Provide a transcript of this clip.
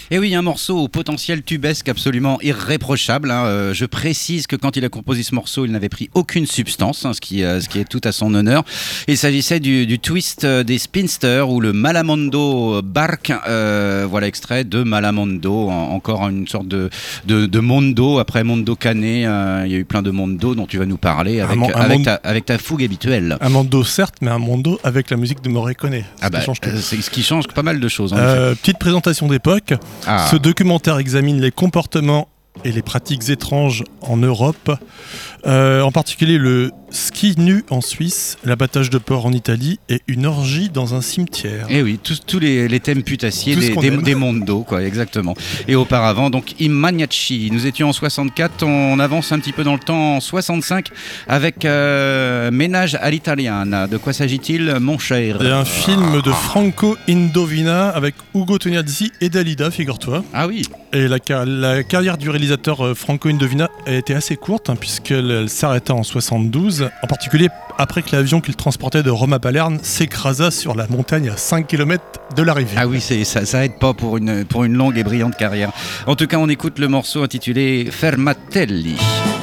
Et oui, un morceau au potentiel tubesque absolument irréprochable. Je précise que quand il a composé ce morceau, il n'avait pris aucune substance, ce qui est tout à son honneur. Il s'agissait du twist des Spinsters ou le Malamondo Bark. Voilà, extrait de Malamondo, encore une sorte de mondo. Après Mondo Canet, il y a eu plein de mondo dont tu vas nous parler avec ta fougue habituelle. Un mondo certes, mais un mondo avec la musique de Morricone. C'est ce qui change pas mal de choses. Petite présentation d'époque. Ce documentaire examine les comportements et les pratiques étranges en Europe, en particulier le ski nu en Suisse, l'abattage de porc en Italie et une orgie dans un cimetière. Et oui, tous les thèmes putassiers des mondos, quoi, exactement. Et auparavant, donc Immagnaci. Nous étions en 64, on avance un petit peu dans le temps en 65 avec Ménage à l'italiana. De quoi s'agit-il, mon cher? C'est un film de Franco Indovina avec Ugo Tognazzi et Dalida, figure-toi. Ah oui. Et la carrière du réalisateur Franco Indovina a été assez courte, puisqu'elle s'arrêta en 72, en particulier après que l'avion qu'il transportait de Rome à Palerme s'écrasa sur la montagne à 5 km de l'arrivée. Ah oui, ça aide pas pour une longue et brillante carrière. En tout cas, on écoute le morceau intitulé Fermatelli.